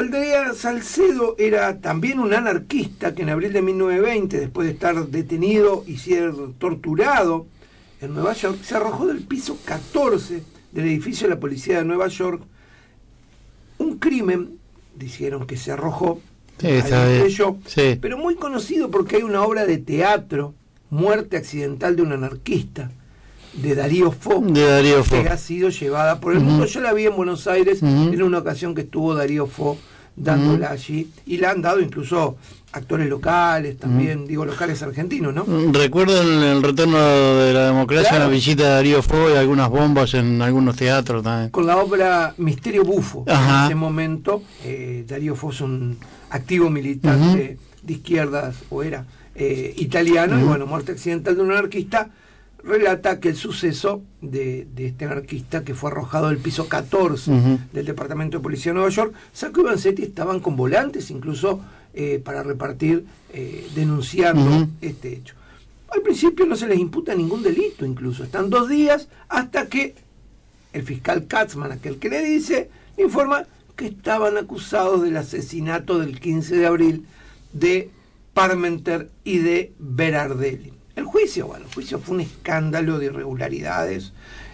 Salcedo era también un anarquista que en abril de 1920, después de estar detenido y ser torturado en Nueva York, se arrojó del piso 14 del edificio de la policía de Nueva York. Un crimen, dijeron que se arrojó, sí, pero muy conocido porque hay una obra de teatro, Muerte accidental de un anarquista, de Darío Fo, que ha sido llevada por el mundo. Yo la vi en Buenos Aires en una ocasión que estuvo Darío Fo dándola allí, y la han dado incluso actores locales también, digo locales argentinos, ¿no? Recuerdo el retorno de la democracia, claro, la visita de Darío Fo y algunas bombas en algunos teatros también. Con la obra Misterio Bufo. En ese momento, Darío Fo es un activo militante de izquierdas, o era italiano, y bueno, Muerte accidental de un anarquista relata que el suceso de este anarquista que fue arrojado del piso 14 del Departamento de Policía de Nueva York, Sacco y Vanzetti estaban con volantes incluso para repartir denunciando este hecho. Al principio no se les imputa ningún delito, incluso están 2 días hasta que el fiscal Katzman, aquel que le dice, le informa que estaban acusados del asesinato del 15 de abril de Parmenter y de Berardelli. El juicio fue un escándalo de irregularidades.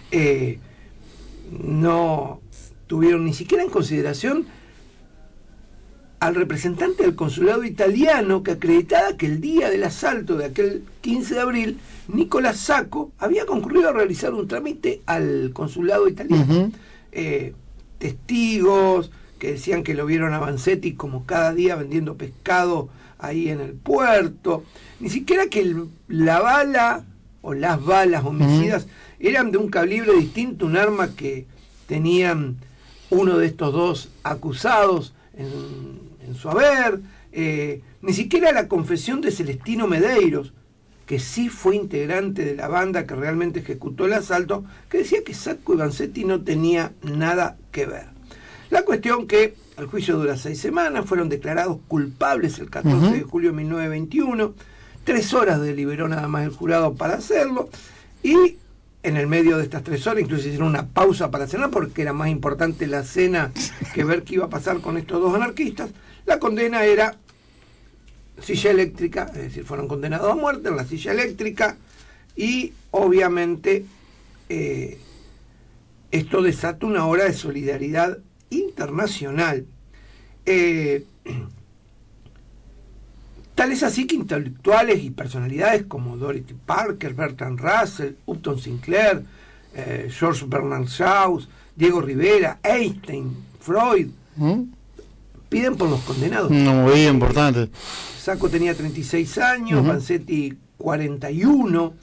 No tuvieron ni siquiera en consideración al representante del consulado italiano, que acreditaba que el día del asalto de aquel 15 de abril, Nicolás Sacco había concurrido a realizar un trámite al consulado italiano. Testigos que decían que lo vieron a Vanzetti como cada día vendiendo pescado ahí en el puerto. Ni siquiera que la bala o las balas homicidas eran de un calibre distinto, un arma que tenían uno de estos 2 acusados en su haber. Ni siquiera la confesión de Celestino Medeiros, que sí fue integrante de la banda que realmente ejecutó el asalto, que decía que Sacco y Vanzetti no tenía nada que ver. La cuestión que el juicio dura 6 semanas, fueron declarados culpables el 14 de julio de 1921, 3 horas deliberó nada más el jurado para hacerlo, y en el medio de estas 3 horas incluso hicieron una pausa para cenar porque era más importante la cena que ver qué iba a pasar con estos 2 anarquistas. La condena era silla eléctrica, es decir, fueron condenados a muerte en la silla eléctrica, y obviamente esto desata una ola de solidaridad internacional. Tal es así que intelectuales y personalidades como Dorothy Parker, Bertrand Russell, Upton Sinclair, George Bernard Shaw, Diego Rivera, Einstein, Freud, piden por los condenados. Muy importante. Sacco tenía 36 años, Vanzetti 41,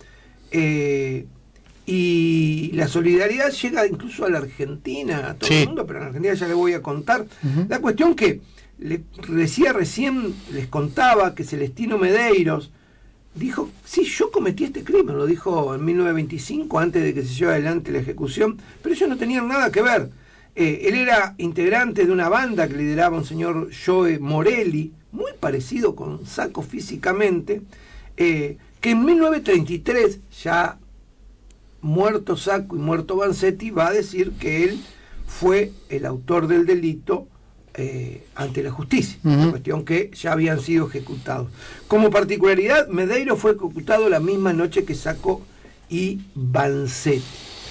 y la solidaridad llega incluso a la Argentina, a todo el mundo, pero en Argentina ya le voy a contar. La cuestión que recién les contaba que Celestino Medeiros dijo, sí, yo cometí este crimen, lo dijo en 1925, antes de que se lleve adelante la ejecución, pero ellos no tenían nada que ver. Él era integrante de una banda que lideraba un señor Joe Morelli, muy parecido con Sacco físicamente, que en 1933, ya muerto Sacco y muerto Vanzetti, va a decir que él fue el autor del delito ante la justicia, una cuestión que ya habían sido ejecutados. Como particularidad, Medeiros fue ejecutado la misma noche que Sacco y Vanzetti.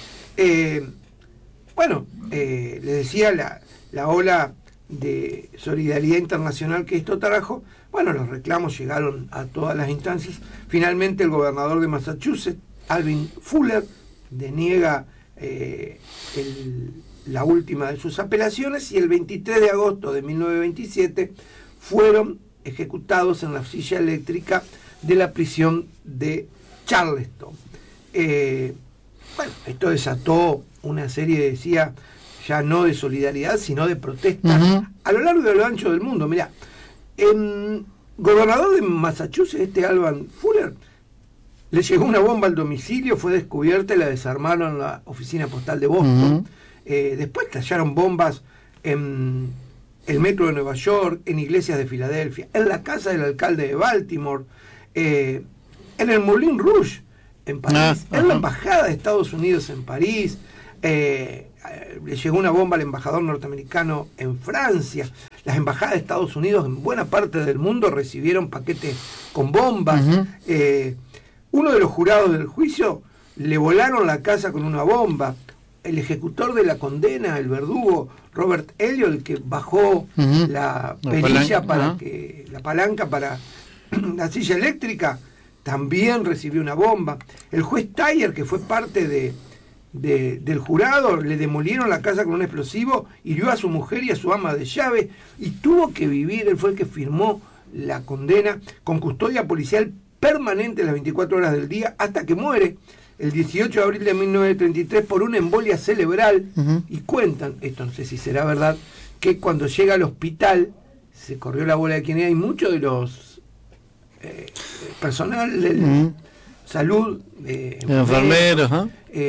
Les decía la ola de solidaridad internacional que esto trajo. Bueno, los reclamos llegaron a todas las instancias. Finalmente el gobernador de Massachusetts, Alvin Fuller, deniega la última de sus apelaciones, y el 23 de agosto de 1927 fueron ejecutados en la silla eléctrica de la prisión de Charleston. Esto desató una serie, decía, ya no de solidaridad, sino de protestas a lo largo y a lo ancho del mundo. Mirá, el gobernador de Massachusetts, Alvin Fuller, le llegó una bomba al domicilio, fue descubierta y la desarmaron en la oficina postal de Boston. Después estallaron bombas en el metro de Nueva York, en iglesias de Filadelfia, en la casa del alcalde de Baltimore, en el Moulin Rouge en París, en la embajada de Estados Unidos en París. Le llegó una bomba al embajador norteamericano en Francia. las embajadas de Estados Unidos en buena parte del mundo recibieron paquetes con bombas. Uno de los jurados del juicio le volaron la casa con una bomba. El ejecutor de la condena, el verdugo Robert Elliot, el que bajó la perilla la palanca para la silla eléctrica, también recibió una bomba. El juez Tyler, que fue parte del jurado, le demolieron la casa con un explosivo, hirió a su mujer y a su ama de llave y tuvo que vivir, él fue el que firmó la condena, con custodia policial permanente las 24 horas del día hasta que muere el 18 de abril de 1933 por una embolia cerebral. Y cuentan, esto no sé si será verdad, que cuando llega al hospital se corrió la bola de quién era y muchos de los personal de salud, enfermeros,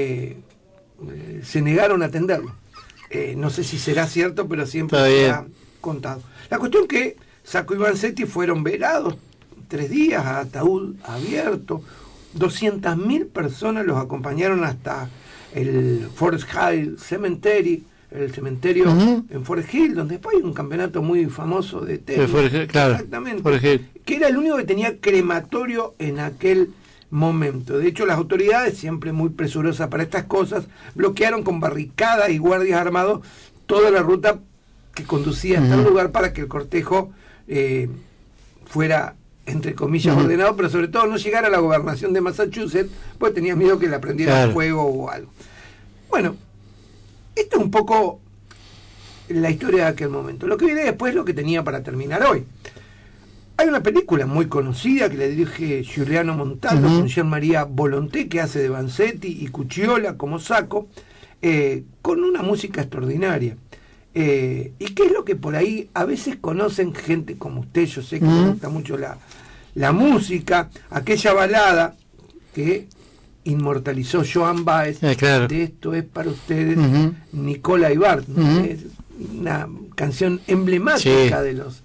se negaron a atenderlo. No sé si será cierto, pero siempre se ha contado. La cuestión que Sacco y Vanzetti fueron velados 3 días a ataúd abierto. 200.000 personas los acompañaron hasta el Forest Hill Cemetery, el cementerio en Forest Hill, donde después hay un campeonato muy famoso de tenis. Claro, exactamente. Forest Hill. Que era el único que tenía crematorio en aquel momento. De hecho, las autoridades, siempre muy presurosas para estas cosas, bloquearon con barricadas y guardias armados toda la ruta que conducía hasta el lugar para que el cortejo fuera, entre comillas, ordenado, pero sobre todo no llegara a la gobernación de Massachusetts, pues tenía miedo que le prendiera fuego o algo. Bueno, esto es un poco la historia de aquel momento. Lo que viene después es lo que tenía para terminar hoy. Hay una película muy conocida que le dirige Giuliano Montaldo con Jean-Marie Volonté, que hace de Vanzetti y Cucciola como Sacco, con una música extraordinaria. Y qué es lo que por ahí a veces conocen gente como usted, yo sé que le gusta mucho la música, aquella balada que inmortalizó Joan Baez, claro. de Esto es para ustedes, Nicola y Bart, es una canción emblemática de los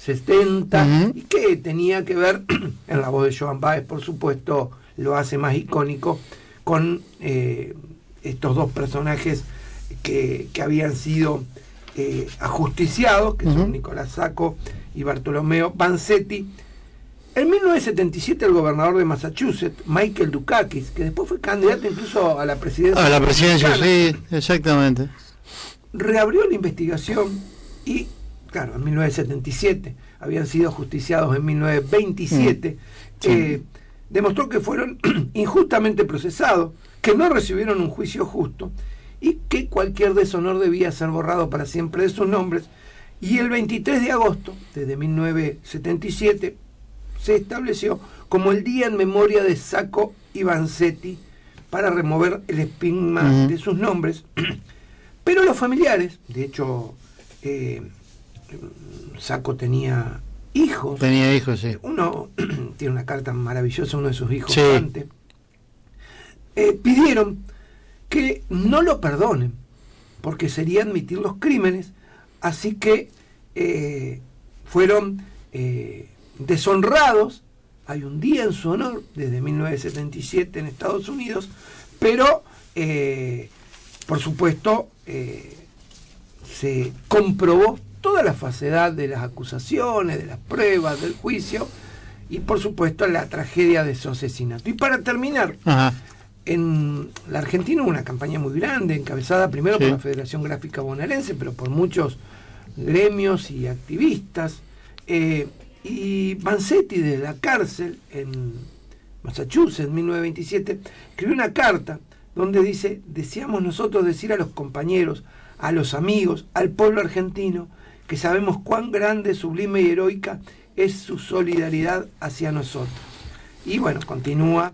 70 y que tenía que ver, en la voz de Joan Baez por supuesto, lo hace más icónico, con estos dos personajes que habían sido ajusticiados, que son Nicolás Sacco y Bartolomeo Vanzetti. En 1977 el gobernador de Massachusetts, Michael Dukakis, que después fue candidato incluso a la presidencia. A la presidencia, sí, exactamente. Reabrió la investigación y, claro, en 1977, habían sido ajusticiados en 1927, demostró que fueron injustamente procesados, que no recibieron un juicio justo y que cualquier deshonor debía ser borrado para siempre de sus nombres. Y el 23 de agosto, desde 1977, se estableció como el día en memoria de Sacco y Vanzetti para remover el estigma de sus nombres. Pero los familiares, de hecho, Sacco tenía hijos. Tenía hijos, sí. Uno tiene una carta maravillosa, uno de sus hijos, Dante, pidieron que no lo perdonen, porque sería admitir los crímenes, así que fueron deshonrados. Hay un día en su honor desde 1977 en Estados Unidos, pero por supuesto se comprobó toda la falsedad de las acusaciones, de las pruebas, del juicio y por supuesto la tragedia de su asesinato. Y para terminar, en la Argentina hubo una campaña muy grande, encabezada primero por la Federación Gráfica Bonaerense, pero por muchos gremios y activistas. Y Vanzetti, desde la cárcel en Massachusetts en 1927, escribió una carta donde dice: deseamos nosotros decir a los compañeros, a los amigos, al pueblo argentino, que sabemos cuán grande, sublime y heroica es su solidaridad hacia nosotros. Y bueno, continúa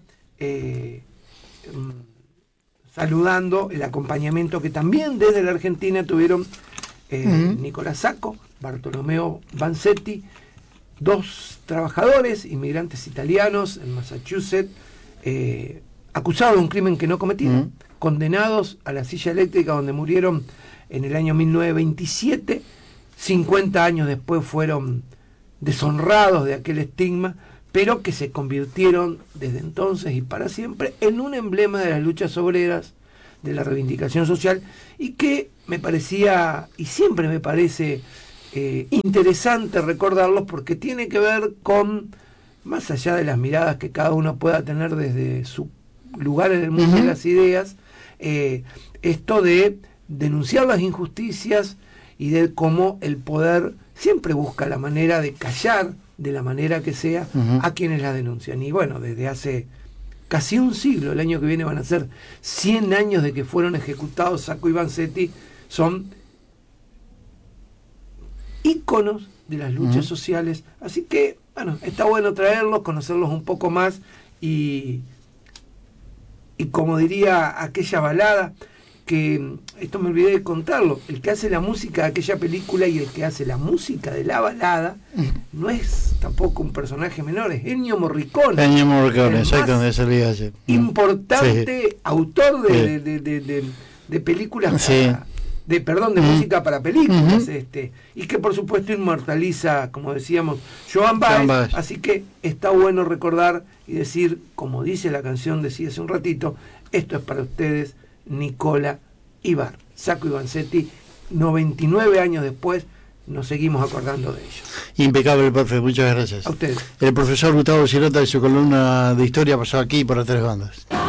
saludando el acompañamiento que también desde la Argentina tuvieron Nicolás Sacco, Bartolomeo Vanzetti, dos trabajadores, inmigrantes italianos en Massachusetts, acusados de un crimen que no cometieron, condenados a la silla eléctrica donde murieron en el año 1927, 50 años después fueron deshonrados de aquel estigma, pero que se convirtieron desde entonces y para siempre en un emblema de las luchas obreras, de la reivindicación social, y que me parecía, y siempre me parece, interesante recordarlos porque tiene que ver con, más allá de las miradas que cada uno pueda tener desde su lugar en el mundo de las ideas, esto de denunciar las injusticias y de cómo el poder siempre busca la manera de callar, de la manera que sea, a quienes la denuncian. Y bueno, desde hace casi un siglo, el año que viene van a ser 100 años de que fueron ejecutados Sacco y Vanzetti, son íconos de las luchas sociales. Así que, bueno, está bueno traerlos, conocerlos un poco más y como diría aquella balada, que esto me olvidé de contarlo, el que hace la música de aquella película y el que hace la música de la balada no es tampoco un personaje menor, es Ennio Morricone. Ennio Morricone, exactamente, eso le iba a decir. Importante autor de películas de música para películas, y que por supuesto inmortaliza, como decíamos, Joan Baez. Así que está bueno recordar y decir, como dice la canción, decía hace un ratito, esto es para ustedes, Nicola y Bar. Sacco y Vanzetti, 99 años después, nos seguimos acordando de ellos. Impecable, profe, muchas gracias. A ustedes. El profesor Gustavo Girota y su columna de historia pasó aquí por las tres bandas.